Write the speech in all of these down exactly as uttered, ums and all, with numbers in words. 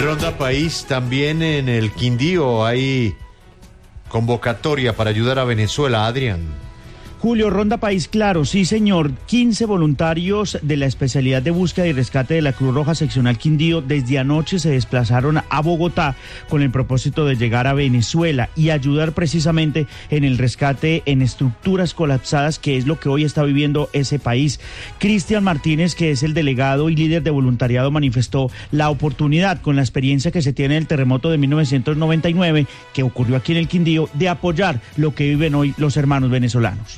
Ronda País, también en el Quindío hay convocatoria para ayudar a Venezuela, Adrián. Julio, Ronda País, claro, sí señor, quince voluntarios de la especialidad de búsqueda y rescate de la Cruz Roja Seccional Quindío desde anoche se desplazaron a Bogotá con el propósito de llegar a Venezuela y ayudar precisamente en el rescate en estructuras colapsadas, que es lo que hoy está viviendo ese país. Cristian Martínez, que es el delegado y líder de voluntariado, manifestó la oportunidad, con la experiencia que se tiene del terremoto de mil novecientos noventa y nueve que ocurrió aquí en el Quindío, de apoyar lo que viven hoy los hermanos venezolanos.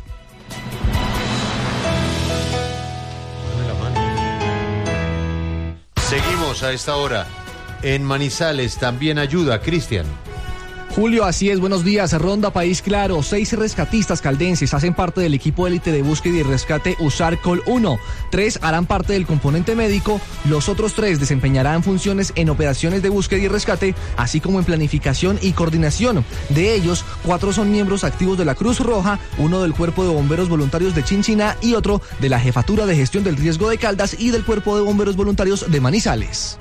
Seguimos a esta hora. En Manizales también ayuda, Cristian. Julio, así es, buenos días. Ronda País, claro, seis rescatistas caldenses hacen parte del equipo élite de búsqueda y rescate USAR-Col uno. Tres harán parte del componente médico, los otros tres desempeñarán funciones en operaciones de búsqueda y rescate, así como en planificación y coordinación. De ellos, cuatro son miembros activos de la Cruz Roja, uno del Cuerpo de Bomberos Voluntarios de Chinchiná y otro de la Jefatura de Gestión del Riesgo de Caldas y del Cuerpo de Bomberos Voluntarios de Manizales.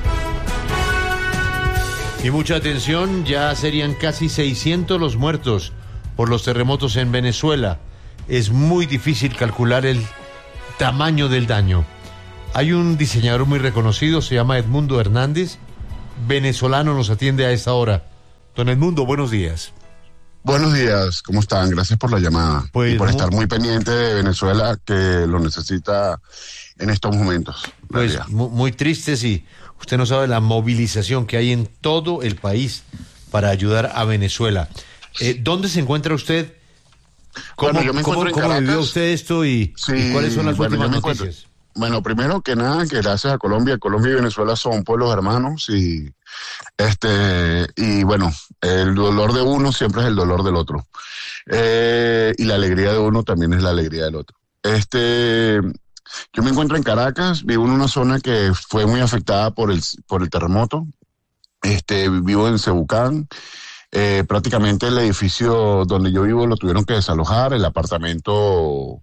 Y mucha atención, ya serían casi seiscientos los muertos por los terremotos en Venezuela. Es muy difícil calcular el tamaño del daño. Hay un diseñador muy reconocido, se llama Edmundo Hernández, venezolano, nos atiende a esta hora. Don Edmundo, buenos días. Buenos días, ¿cómo están? Gracias por la llamada pues, y por muy... estar muy pendiente de Venezuela, que lo necesita en estos momentos. Pues muy, muy tristes, y usted no sabe la movilización que hay en todo el país para ayudar a Venezuela. Eh, ¿Dónde se encuentra usted? ¿Cómo, bueno, yo me ¿cómo, encuentro en ¿cómo vivió Caracas. usted esto y, sí, y cuáles son las bueno, últimas noticias? Bueno, primero que nada, que gracias a Colombia, Colombia y Venezuela son pueblos hermanos, y este y bueno, el dolor de uno siempre es el dolor del otro, eh, y la alegría de uno también es la alegría del otro. Este, yo me encuentro en Caracas, vivo en una zona que fue muy afectada por el por el terremoto. Este, vivo en Cebucán. Eh, prácticamente el edificio donde yo vivo lo tuvieron que desalojar, el apartamento.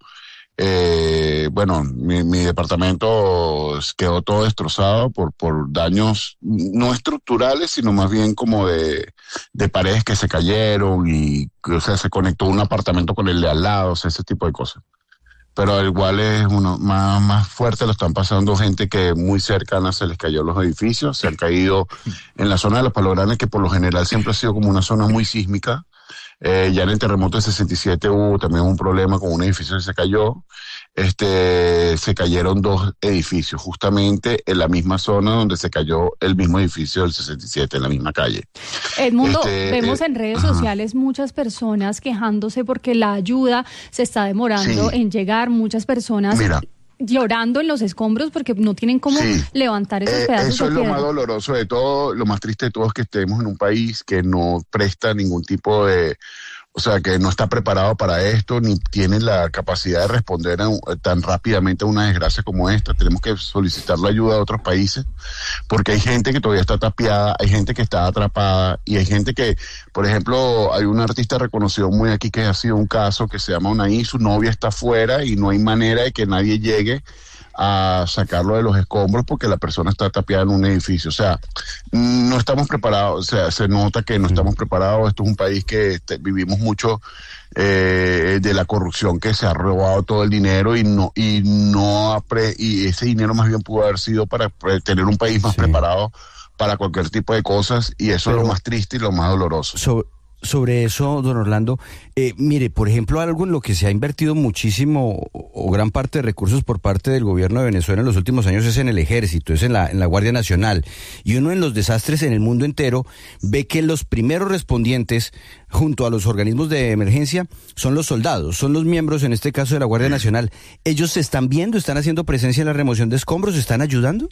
Eh, bueno, mi, mi departamento quedó todo destrozado por, por daños no estructurales, sino más bien como de, de paredes que se cayeron y, o sea, se conectó un apartamento con el de al lado, o sea, ese tipo de cosas. Pero igual es uno más, más fuerte, lo están pasando gente que muy cercana se les cayó los edificios, se han caído en la zona de los Palogranes, que por lo general siempre ha sido como una zona muy sísmica. Eh, ya en el terremoto de sesenta y siete hubo también un problema con un edificio que se cayó. Este, se cayeron dos edificios, justamente en la misma zona donde se cayó el mismo edificio del sesenta y siete, en la misma calle. Edmundo, este, vemos eh, en redes ajá. sociales muchas personas quejándose porque la ayuda se está demorando sí. en llegar, muchas personas... Mira, llorando en los escombros porque no tienen cómo sí. levantar esos eh, pedazos eso de es lo piedra. más doloroso de todo, lo más triste de todo es que estemos en un país que no presta ningún tipo de, o sea, que no está preparado para esto, ni tiene la capacidad de responder a, tan rápidamente a una desgracia como esta. Tenemos que solicitar la ayuda de otros países, porque hay gente que todavía está tapiada, hay gente que está atrapada, y hay gente que, por ejemplo, hay un artista reconocido muy aquí que ha sido un caso que se llama Unaí, su novia está afuera y no hay manera de que nadie llegue a sacarlo de los escombros porque la persona está tapiada en un edificio. O sea, no estamos preparados, o sea, se nota que no estamos preparados. Esto es un país que este, vivimos mucho eh, de la corrupción, que se ha robado todo el dinero y no y no apre, y ese dinero más bien pudo haber sido para tener un país más sí. preparado para cualquier tipo de cosas, y eso Pero, es lo más triste y lo más doloroso. So- Sobre eso, don Orlando, eh, mire, por ejemplo, algo en lo que se ha invertido muchísimo o gran parte de recursos por parte del gobierno de Venezuela en los últimos años es en el ejército, es en la, en la Guardia Nacional. Y uno en los desastres en el mundo entero ve que los primeros respondientes junto a los organismos de emergencia son los soldados, son los miembros, en este caso de la Guardia Nacional. ¿Ellos se están viendo, están haciendo presencia en la remoción de escombros, están ayudando?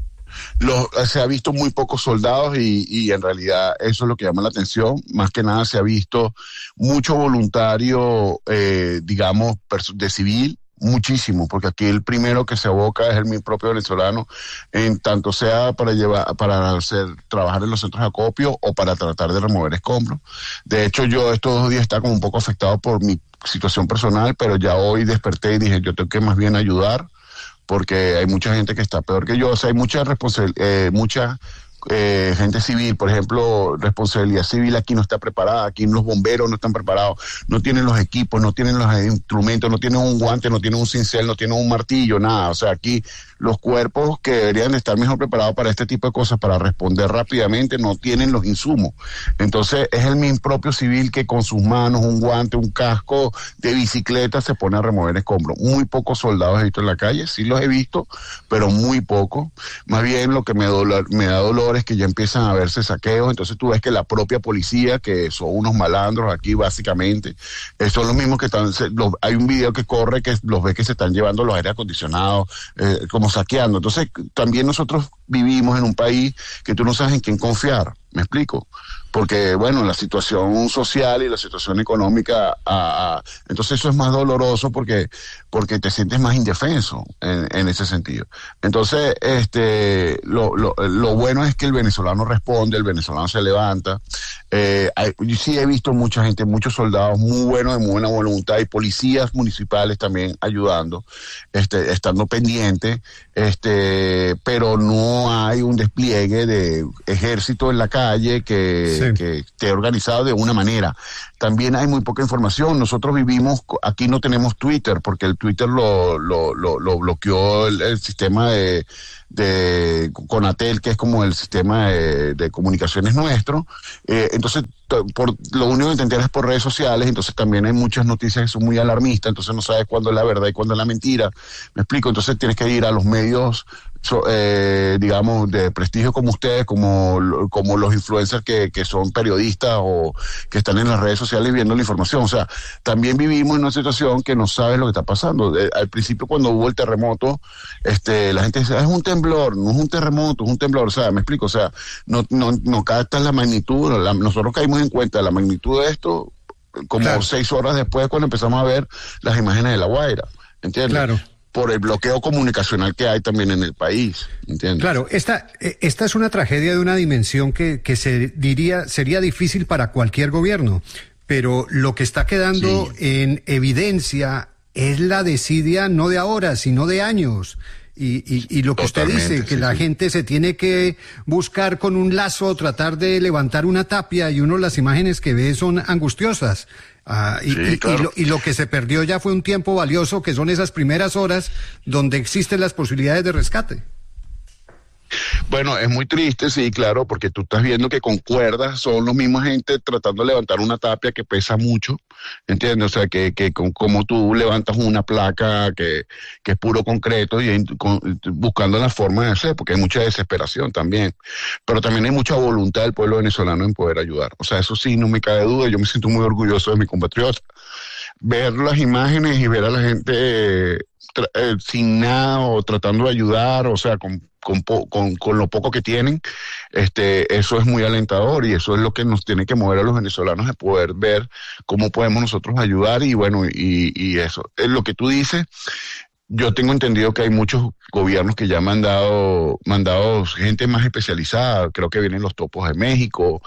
Lo, se ha visto muy pocos soldados y, y en realidad eso es lo que llama la atención. Más que nada se ha visto mucho voluntario, eh, digamos, de civil, muchísimo, porque aquí el primero que se aboca es el mi propio venezolano, en tanto sea para llevar, para hacer, trabajar en los centros de acopio o para tratar de remover escombros. De hecho, yo estos dos días estaba como un poco afectado por mi situación personal, pero ya hoy desperté y dije, yo tengo que más bien ayudar, porque hay mucha gente que está peor que yo. O sea, hay mucha responsabilidad, eh, mucha eh, gente civil, por ejemplo, responsabilidad civil aquí no está preparada, aquí los bomberos no están preparados, no tienen los equipos, no tienen los instrumentos, no tienen un guante, no tienen un cincel, no tienen un martillo, nada. O sea, aquí los cuerpos que deberían estar mejor preparados para este tipo de cosas, para responder rápidamente, no tienen los insumos. Entonces es el mismo propio civil que con sus manos, un guante, un casco de bicicleta se pone a remover escombros. Muy pocos soldados he visto en la calle, sí los he visto, pero muy pocos. Más bien lo que me, dolor, me da dolor es que ya empiezan a verse saqueos, entonces tú ves que la propia policía, que son unos malandros aquí básicamente, eh, son los mismos que están, se, los, hay un video que corre que los ve que se están llevando los aires acondicionados, eh, como saqueando. Entonces también nosotros vivimos en un país que tú no sabes en quién confiar, ¿me explico? Porque, bueno, la situación social y la situación económica, a, a, entonces eso es más doloroso porque, porque te sientes más indefenso en, en ese sentido. Entonces, este, lo, lo, lo bueno es que el venezolano responde, el venezolano se levanta. Eh, hay, yo sí he visto mucha gente, muchos soldados muy buenos, de muy buena voluntad, y policías municipales también ayudando, este, estando pendientes, este, pero no hay un despliegue de ejército en la calle que... Sí. que esté organizado de una manera. También hay muy poca información. Nosotros vivimos, aquí no tenemos Twitter, porque el Twitter lo, lo, lo, lo bloqueó el, el sistema de, de Conatel, que es como el sistema de, de comunicaciones nuestro. Eh, entonces, por, lo único que te enteras es por redes sociales, entonces también hay muchas noticias que son muy alarmistas, entonces no sabes cuándo es la verdad y cuándo es la mentira. ¿Me explico? Entonces tienes que ir a los medios, So, eh, digamos, de prestigio como ustedes, como, como los influencers que, que son periodistas o que están en las redes sociales viendo la información. O sea, también vivimos en una situación que no sabes lo que está pasando. Eh, al principio, cuando hubo el terremoto, este, la gente dice, es un temblor, no es un terremoto, es un temblor. O sea, me explico, o sea, no, no, no captas la magnitud. La, nosotros caímos en cuenta de la magnitud de esto como claro. seis horas después, cuando empezamos a ver las imágenes de La Guaira. ¿Entiendes? Claro. Por el bloqueo comunicacional que hay también en el país, ¿entiendes? Claro, esta, esta es una tragedia de una dimensión que, que se diría sería difícil para cualquier gobierno, pero lo que está quedando sí. en evidencia es la desidia no de ahora, sino de años. Y, y, y lo que Totalmente, usted dice, que sí, la sí. gente se tiene que buscar con un lazo, tratar de levantar una tapia, y uno las imágenes que ve son angustiosas. Ah, y, sí, y, claro. y, lo, y lo que se perdió ya fue un tiempo valioso, que son esas primeras horas donde existen las posibilidades de rescate. Bueno, es muy triste, sí, claro, porque tú estás viendo que con cuerdas son los mismos gente tratando de levantar una tapia que pesa mucho, ¿entiendes? O sea, que, que con, como tú levantas una placa que, que es puro concreto y con, buscando la forma de hacer, porque hay mucha desesperación también, pero también hay mucha voluntad del pueblo venezolano en poder ayudar. O sea, eso sí, no me cabe duda, yo me siento muy orgulloso de mi compatriota. Ver las imágenes y ver a la gente eh, tra- eh, sin nada o tratando de ayudar, o sea, con Con, po, con, con lo poco que tienen, este, eso es muy alentador y eso es lo que nos tiene que mover a los venezolanos, de poder ver cómo podemos nosotros ayudar. Y bueno, y, y eso, es lo que tú dices. Yo tengo entendido que hay muchos gobiernos que ya han mandado, mandado gente más especializada. Creo que vienen los topos de México,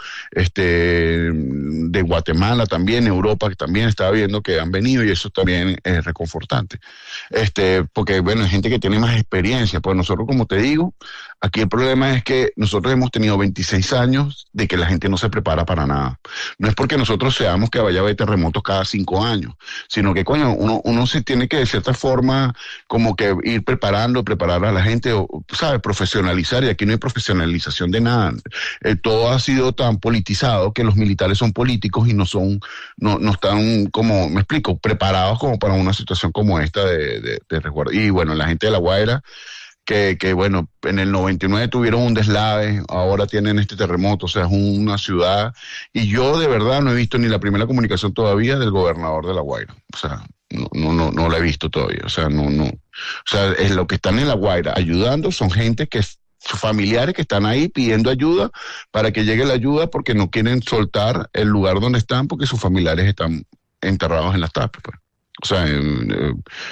este, de Guatemala también, Europa, que también estaba viendo que han venido, y eso también es reconfortante. Este, porque bueno, hay gente que tiene más experiencia. Pues nosotros, como te digo, aquí el problema es que nosotros hemos tenido veintiséis años de que la gente no se prepara para nada. No es porque nosotros seamos que vaya a haber terremotos cada cinco años, sino que, coño, uno, uno se tiene que de cierta forma como que ir preparando, preparar a la gente, o, ¿sabes? Profesionalizar, y aquí no hay profesionalización de nada. Eh, todo ha sido tan politizado que los militares son políticos y no son, no, no están como, me explico, preparados como para una situación como esta de, de, de resguardo. Y bueno, la gente de La Guaira, que, que bueno, en el noventa y nueve tuvieron un deslave, ahora tienen este terremoto, o sea, es una ciudad, y yo de verdad no he visto ni la primera comunicación todavía del gobernador de La Guaira, o sea, no, no, no, no la he visto todavía, o sea, no, no, o sea, es lo que están en La Guaira ayudando, son gente que, sus familiares que están ahí pidiendo ayuda para que llegue la ayuda, porque no quieren soltar el lugar donde están, porque sus familiares están enterrados en las tapias, pues. O sea, eh,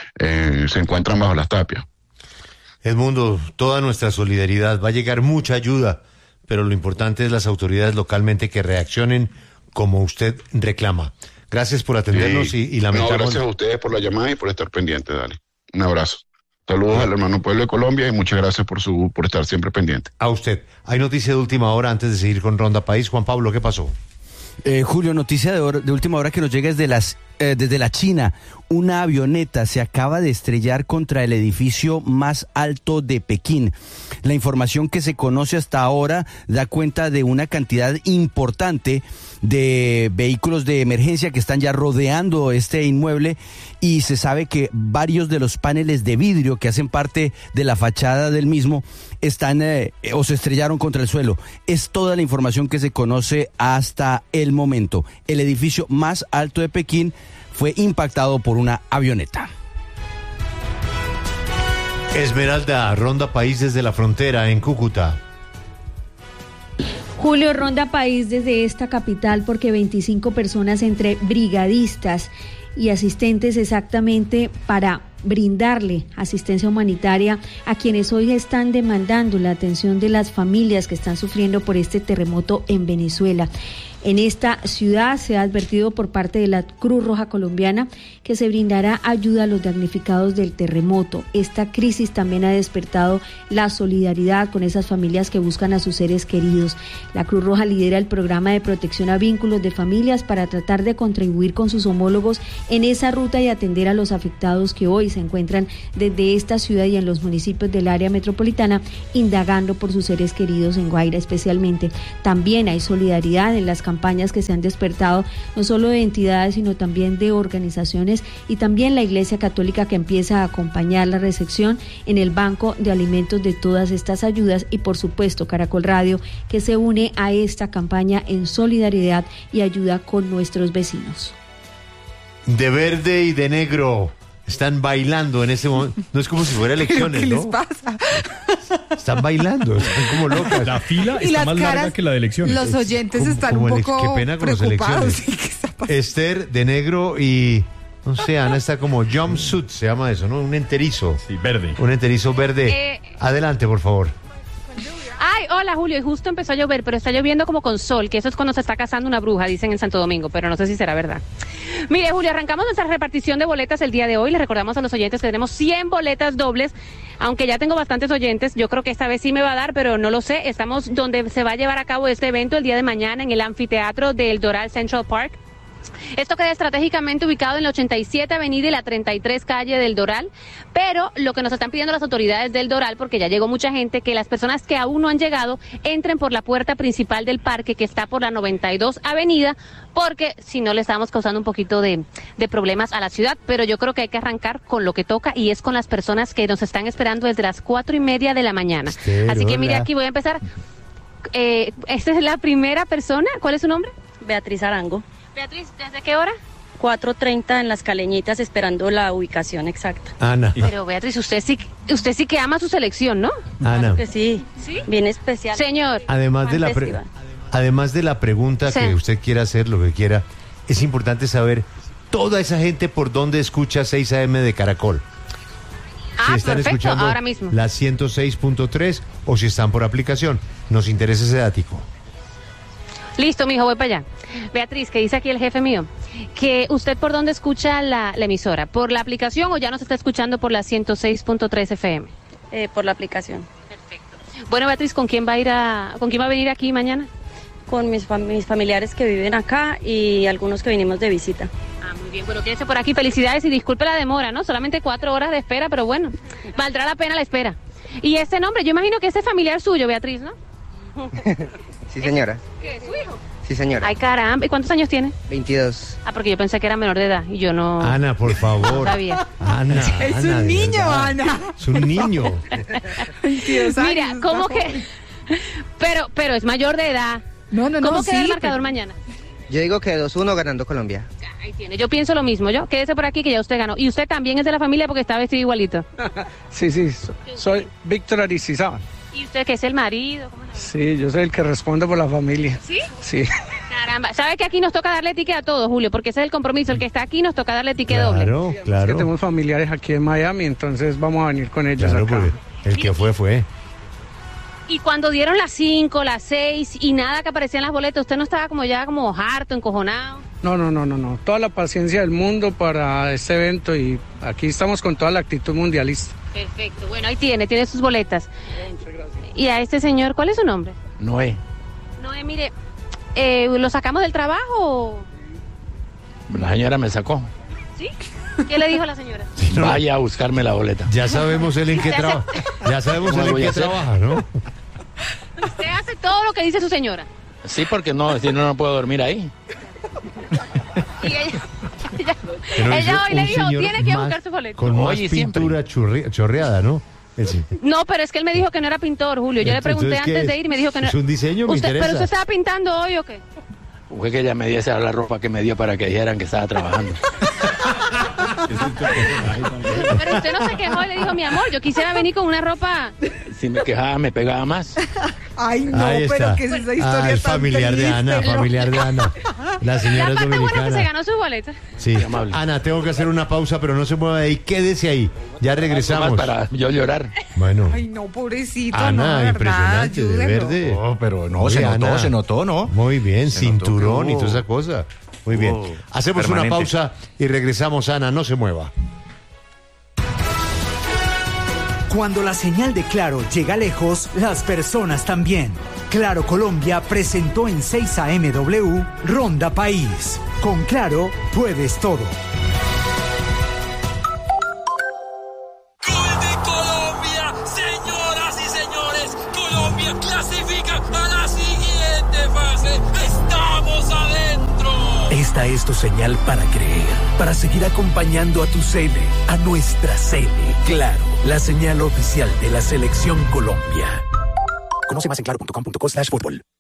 eh, se encuentran bajo las tapias. Edmundo, toda nuestra solidaridad, va a llegar mucha ayuda, pero lo importante es las autoridades localmente que reaccionen como usted reclama. Gracias por atendernos, sí. y, y lamentamos... No, gracias a ustedes por la llamada y por estar pendientes, dale. Un abrazo. Saludos al hermano pueblo de Colombia y muchas gracias por su por estar siempre pendiente. A usted. Hay noticia de última hora antes de seguir con Ronda País. Juan Pablo, ¿qué pasó? Eh, Julio, noticia de, hora, de última hora que nos llega desde, las, eh, desde la China. Una avioneta se acaba de estrellar contra el edificio más alto de Pekín. La información que se conoce hasta ahora da cuenta de una cantidad importante de vehículos de emergencia que están ya rodeando este inmueble y se sabe que varios de los paneles de vidrio que hacen parte de la fachada del mismo están eh, o se estrellaron contra el suelo. Es toda la información que se conoce hasta el momento. El edificio más alto de Pekín fue impactado por una avioneta. Esmeralda, Ronda País desde la frontera en Cúcuta. Julio, Ronda País desde esta capital porque veinticinco personas entre brigadistas y asistentes exactamente para brindarle asistencia humanitaria a quienes hoy están demandando la atención de las familias que están sufriendo por este terremoto en Venezuela. En esta ciudad se ha advertido por parte de la Cruz Roja Colombiana que se brindará ayuda a los damnificados del terremoto. Esta crisis también ha despertado la solidaridad con esas familias que buscan a sus seres queridos. La Cruz Roja lidera el programa de protección a vínculos de familias para tratar de contribuir con sus homólogos en esa ruta y atender a los afectados que hoy se encuentran desde esta ciudad y en los municipios del área metropolitana indagando por sus seres queridos en Guaira especialmente. También hay solidaridad en las campañas que se han despertado no solo de entidades sino también de organizaciones y también la Iglesia Católica que empieza a acompañar la recepción en el banco de alimentos de todas estas ayudas y por supuesto Caracol Radio que se une a esta campaña en solidaridad y ayuda con nuestros vecinos. De verde y de negro están bailando en ese momento. No es como si fuera elecciones, ¿Qué ¿no? les pasa? Están bailando, están como locas. La fila Y está las más caras, larga que la de elecciones. Los oyentes Como- están como un el- poco qué pena con las preocupados. elecciones. Sí, ¿qué está pasando? Esther de negro y no sé, Ana está como jumpsuit, se llama eso, ¿no? Un enterizo. Sí, verde. Un enterizo verde. Eh, Adelante, por favor. Ay, hola Julio, y justo empezó a llover, pero está lloviendo como con sol, que eso es cuando se está casando una bruja, dicen en Santo Domingo, pero no sé si será verdad. Mire, Julio, arrancamos nuestra repartición de boletas el día de hoy. Les recordamos a los oyentes que tenemos cien boletas dobles, aunque ya tengo bastantes oyentes. Yo creo que esta vez sí me va a dar, pero no lo sé. Estamos donde se va a llevar a cabo este evento el día de mañana en el anfiteatro del Doral Central Park. Esto queda estratégicamente ubicado en la ochenta y siete Avenida y la treinta y tres Calle del Doral, pero lo que nos están pidiendo las autoridades del Doral, porque ya llegó mucha gente, que las personas que aún no han llegado entren por la puerta principal del parque que está por la noventa y dos Avenida, porque si no le estamos causando un poquito de, de problemas a la ciudad, pero yo creo que hay que arrancar con lo que toca y es con las personas que nos están esperando desde las cuatro y media de la mañana. Esther, Así que mire, hola. aquí voy a empezar. Eh, esta es la primera persona. ¿Cuál es su nombre? Beatriz Arango, Beatriz, ¿desde qué hora? cuatro treinta en Las Caleñitas esperando la ubicación exacta. Ana. Pero Beatriz, usted sí, usted sí que ama su selección, ¿no? Ana. Que sí, ¿Sí? bien especial. Señor. Además de la pre- Festival. además de la pregunta Sí. que usted quiera hacer, lo que quiera, es importante saber toda esa gente por dónde escucha seis A M de Caracol. Ah, Si están perfecto, escuchando ahora mismo. la ciento seis punto tres o si están por aplicación. Nos interesa ese dático. Listo, mijo, voy para allá. Beatriz, que dice aquí el jefe mío, que usted por dónde escucha la, la emisora, ¿por la aplicación o ya nos está escuchando por la ciento seis punto tres F M? Eh, por la aplicación. Perfecto. Bueno, Beatriz, ¿con quién va a ir a, con quién va a venir aquí mañana? Con mis, fam- mis familiares que viven acá y algunos que vinimos de visita. Ah, muy bien, bueno, quédese por aquí, felicidades y disculpe la demora, ¿no? Solamente cuatro horas de espera, pero bueno, valdrá la pena la espera. Y este nombre, yo imagino que ese es familiar suyo, Beatriz, ¿no? Sí, señora. ¿Qué, su hijo? Sí, señora. Ay, caramba, ¿y cuántos años tiene? veintidós. Ah, porque yo pensé que era menor de edad y yo no... Ana, por favor. No sabía. Ana, Es Ana, un de niño, verdad. Ana. Es un niño. veintidós años, Mira, ¿cómo está que...? Pero, pero es mayor de edad. No, no, no, ¿Cómo queda sí, el marcador pero- mañana? Yo digo que dos uno ganando Colombia. Ahí tiene. Yo pienso lo mismo, yo. Quédese por aquí que ya usted ganó. Y usted también es de la familia porque está vestido igualito. Sí, sí, so- soy Víctor Aristizábal. ¿Y usted que es el marido? ¿Cómo es? Sí, yo soy el que responde por la familia. ¿Sí? Sí. Caramba. ¿Sabe que aquí nos toca darle ticket a todos, Julio? Porque ese es el compromiso. El que está aquí nos toca darle ticket doble. Claro, Es que claro. tenemos familiares aquí en Miami, entonces vamos a venir con ellos Claro, acá. porque el que fue, fue. Y cuando dieron las cinco, las seis y nada que aparecían las boletas, ¿usted no estaba como ya como harto, encojonado? No, no, no, no, no. Toda la paciencia del mundo para este evento y aquí estamos con toda la actitud mundialista. Perfecto, bueno, ahí tiene, tiene sus boletas. Muchas gracias. Y a este señor, ¿cuál es su nombre? Noé. Noé, mire, eh, ¿lo sacamos del trabajo? La señora me sacó. ¿Sí? ¿Qué le dijo la señora? Sí, no. Vaya a buscarme la boleta. Ya sabemos él en qué trabaja. Ya sabemos él en qué trabaja, ¿no? Usted hace todo lo que dice su señora. Sí, porque no, si no, no puedo dormir ahí. Y ella, ella, ella hoy le dijo, tiene que buscar su boleta. Con más Oye, pintura churri, chorreada, ¿no? Sí. No, pero es que él me dijo que no era pintor, Julio. Yo Entonces, le pregunté antes de ir y me dijo que no era. Es un diseño, me usted, interesa. ¿Pero usted estaba pintando hoy o qué? Fue que ella me diese la ropa que me dio para que dijeran que estaba trabajando. Pero usted no se quejó y le dijo, mi amor, yo quisiera venir con una ropa. Si me quejaba, me pegaba más. Ay, no, Ahí pero está. que es esa historia ah, es tan familiar triste, de Ana, ¿no? familiar de Ana. La señora La es parte dominicana. buena que se ganó su boleta. Sí. Ana, tengo que hacer una pausa, pero no se mueva de ahí. Quédese ahí. Ya regresamos. Para yo llorar. Bueno. Ay, no, pobrecito, Ana, no, de verdad, impresionante, de ayúdenlo. verde. No, pero no, Muy se Ana. notó, se notó, ¿no? Muy bien, Se cinturón notó que y toda hubo- esa cosa. Muy bien. hubo Hacemos una permanente. pausa y regresamos, Ana, no se mueva. Cuando la señal de Claro llega lejos, las personas también. Claro Colombia presentó en seis A M W Ronda País. Con Claro puedes todo. ¡Gol de Colombia! Señoras y señores, Colombia clasifica a la siguiente fase. ¡Estamos adentro! Esta es tu señal para creer, para seguir acompañando a tu Cele, a nuestra Cele. Claro, la señal oficial de la Selección Colombia. Conoce más en claro punto com punto co slash fútbol.